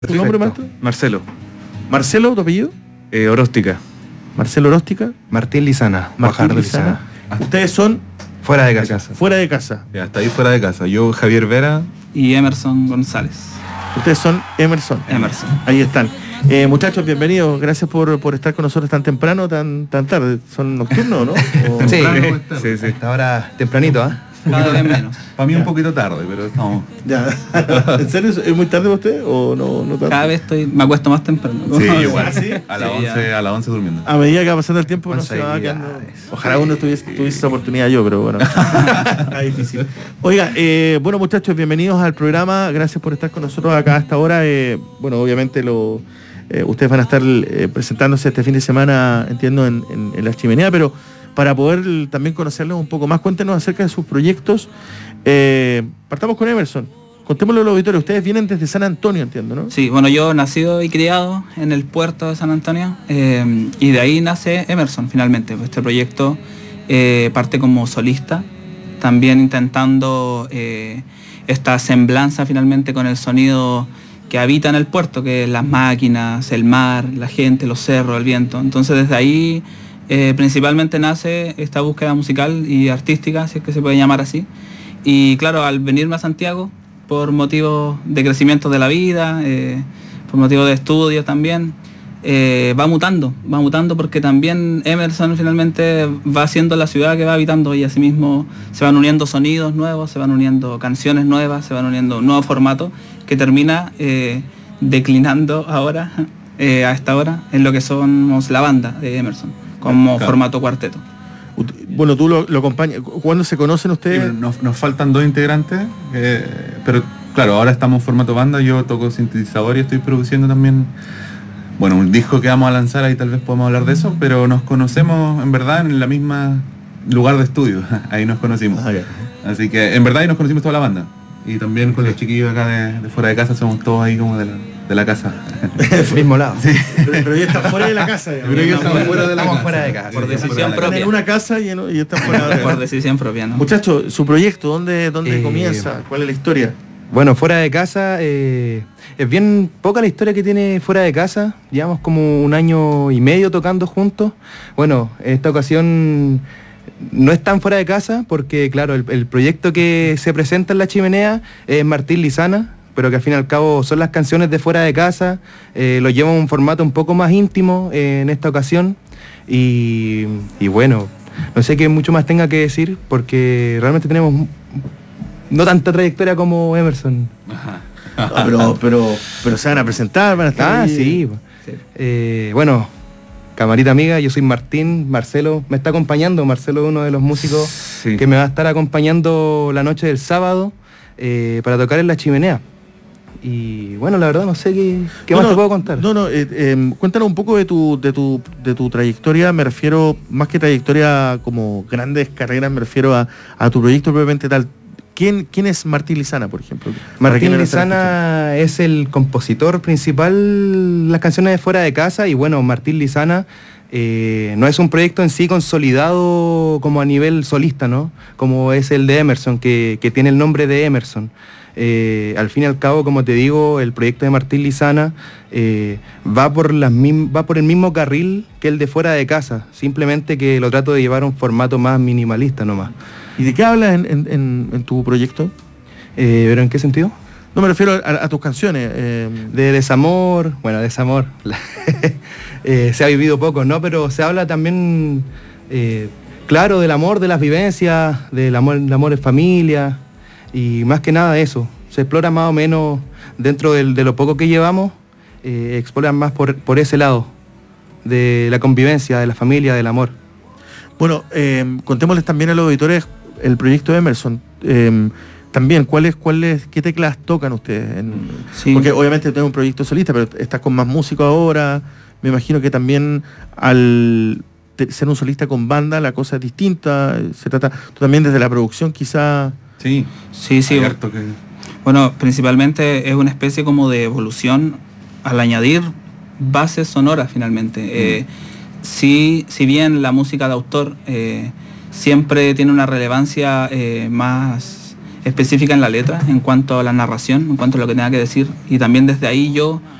¿Tu nombre, maestro? Marcelo. ¿Marcelo, tu apellido? Oróstica. Marcelo Oróstica. Martín Lizana. Martín Lizana. Ustedes son Fuera de casa. fuera de casa. Ya, hasta ahí fuera de casa. Yo, Javier Vera. Y Emerson González. Ustedes son Emerson. Ahí están. Muchachos, bienvenidos. Gracias por estar con nosotros tan temprano, tan tarde. ¿Son nocturnos, no? ¿O... Sí, Sí. hasta ahora tempranito, ¿ah? Cada vez menos. Para mí un poquito tarde, pero estamos. Ya. ¿En serio? ¿Es muy tarde para usted o no tanto? Cada vez me acuesto más temprano. Sí, igual. ¿Sí? A las 11 durmiendo. A medida que va pasando el tiempo uno se va quedando. Ojalá uno tuviese esa oportunidad yo, pero bueno. Está difícil. Oiga, bueno muchachos, bienvenidos al programa. Gracias por estar con nosotros acá a esta hora. Bueno, obviamente ustedes van a estar presentándose este fin de semana, entiendo, en La Chimenea, pero para poder también conocerlos un poco más, cuéntenos acerca de sus proyectos. Partamos con Emerson. Contémoslo a los auditores. Ustedes vienen desde San Antonio, entiendo, ¿no? Sí, bueno, yo nacido y criado en el puerto de San Antonio, y de ahí nace Emerson finalmente. Este proyecto parte como solista, también intentando esta semblanza finalmente con el sonido que habita en el puerto, que es las máquinas, el mar, la gente, los cerros, el viento. Entonces desde ahí principalmente nace esta búsqueda musical y artística, si es que se puede llamar así. Y claro, al venirme a Santiago, por motivos de crecimiento de la vida, por motivos de estudio también, va mutando porque también Emerson finalmente va siendo la ciudad que va habitando y asimismo se van uniendo sonidos nuevos, se van uniendo canciones nuevas, se van uniendo un nuevo formato que termina declinando ahora, a esta hora, en lo que somos la banda de Emerson, como formato cuarteto. Bueno, tú lo acompañas. ¿Cuándo se conocen ustedes? Nos faltan 2 integrantes, pero claro, ahora estamos en formato banda. Yo toco sintetizador y estoy produciendo también, bueno, un disco que vamos a lanzar, ahí tal vez podemos hablar de eso, pero nos conocemos en verdad en la misma lugar de estudio, ahí nos conocimos. Así que en verdad ahí nos conocimos toda la banda. Y también con los chiquillos acá de fuera de casa, somos todos ahí como de la casa. Mismo lado. Sí. Pero ya están fuera de la casa. Pero ellos están fuera de la casa. Fuera de casa. Por decisión propia. Están en una casa y están fuera de la Por casa. decisión propia, ¿no? Muchachos, su proyecto, ¿dónde comienza? ¿Cuál es la historia? Bueno, Fuera de casa, es bien poca la historia que tiene Fuera de casa. Llevamos como 1 año y medio tocando juntos. Bueno, en esta ocasión no es tan fuera de casa porque, claro, el proyecto que se presenta en La Chimenea es Martín Lizana, pero que al fin y al cabo son las canciones de Fuera de casa. Lo lleva a un formato un poco más íntimo en esta ocasión. Y bueno, no sé qué mucho más tenga que decir porque realmente tenemos no tanta trayectoria como Emerson. No, pero se van a presentar, van a estar ahí. Sí. Bueno, camarita amiga, yo soy Martín. Marcelo me está acompañando. Marcelo es uno de los músicos que me va a estar acompañando la noche del sábado para tocar en La Chimenea. Y bueno, la verdad no sé qué más te puedo contar. Cuéntanos un poco de tu trayectoria. Me refiero, más que trayectoria como grandes carreras, me refiero a tu proyecto propiamente tal. ¿Quién es Martín Lizana, por ejemplo? Martín Lizana es el compositor principal de las canciones de Fuera de casa. Y bueno, Martín Lizana no es un proyecto en sí consolidado como a nivel solista, ¿no? Como es el de Emerson, que tiene el nombre de Emerson. Al fin y al cabo, como te digo, el proyecto de Martín Lizana va por el mismo carril que el de Fuera de casa, simplemente que lo trato de llevar a un formato más minimalista nomás. ¿Y de qué hablas en tu proyecto? ¿Pero en qué sentido? No, me refiero a tus canciones. De desamor, desamor. Se ha vivido poco, ¿no? Pero se habla también, claro, del amor, de las vivencias, del amor en familia. Y más que nada eso, se explora más o menos dentro de lo poco que llevamos, exploran más por ese lado, de la convivencia, de la familia, del amor. Bueno, contémosles también a los auditores el proyecto de Emerson. También, ¿qué teclas tocan ustedes? Sí. Porque obviamente tenés un proyecto solista, pero estás con más músicos ahora. Me imagino que también al ser un solista con banda la cosa es distinta. Se trata tú también desde la producción quizá. Sí. Cierto que... Bueno, principalmente es una especie como de evolución al añadir bases sonoras finalmente. Si bien la música de autor siempre tiene una relevancia más específica en la letra, en cuanto a la narración, en cuanto a lo que tenga que decir, y también desde ahí yo